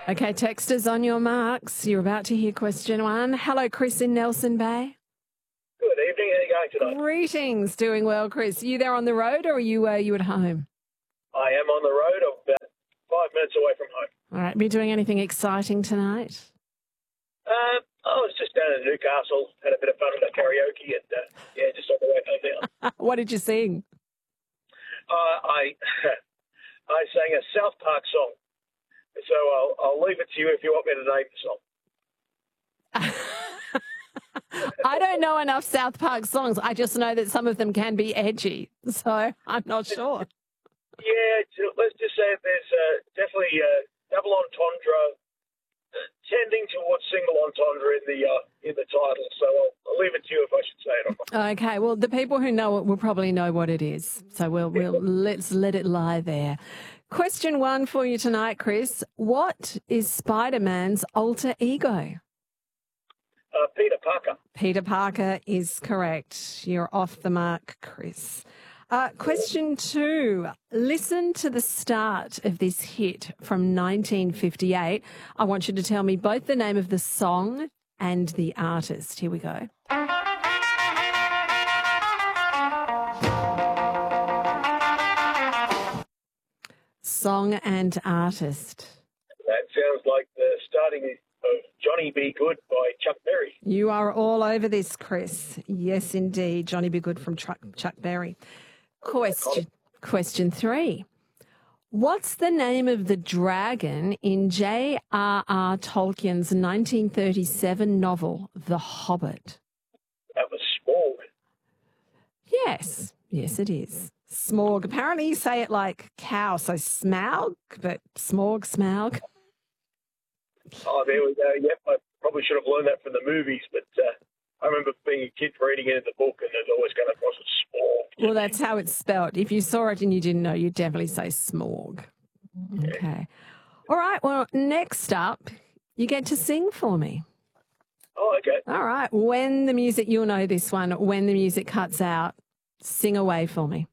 Okay, texters on your marks. You're about to hear question one. Hello, Chris in Nelson Bay. Good evening. How are you going today? Greetings. Doing well, Chris. You there on the road or are you at home? I am on the road. I'm about 5 minutes away from home. All right. Be doing anything exciting tonight? I was just down in Newcastle, had a bit of fun with the karaoke, and just on the way home now. What did you sing? I I sang a South Park song, so I'll leave it to you if you want me to name the song. I don't know enough South Park songs. I just know that some of them can be edgy, so I'm not sure. Yeah, let's just say there's definitely double entendre, tending towards single entendre in the title. So I'll leave it to you if I should say it or not. Okay, well, the people who know it will probably know what it is. So let's let it lie there. Question one for you tonight, Chris. What is Spider-Man's alter ego? Peter Parker. Peter Parker is correct. You're off the mark, Chris. Question two. Listen to the start of this hit from 1958. I want you to tell me both the name of the song and the artist. Here we go. Song and artist. That sounds like the starting of Johnny B. Good by Chuck Berry. You are all over this, Chris. Yes, indeed. Johnny B. Good from Chuck Berry. Question three. What's the name of the dragon in J.R.R. Tolkien's 1937 novel, The Hobbit? That was Smaug. Yes, it is. Smaug. Apparently you say it like cow, so Smaug, but Smaug. Oh, there we go. Yep, I probably should have learned that from the movies, but I remember being a kid reading it in the book and there's always going across as Smaug. Well, that's how it's spelled. If you saw it and you didn't know, you'd definitely say Smaug. Okay. All right, well, next up, you get to sing for me. Oh, okay. All right. When the music, you'll know this one, when the music cuts out, sing away for me.